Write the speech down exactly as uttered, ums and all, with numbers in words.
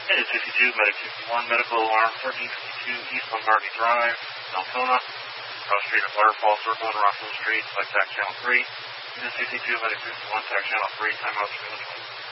Hey, fifty-two, Medic fifty-one, Medical Alarm, thirteen fifty-two, East Lombardi Drive, Deltona, Cross Street at Waterfall Circle and Rockville Street, by Tax Channel three. Unit fifty-two, Medic fifty-one, Tax Channel three, timeout three minutes.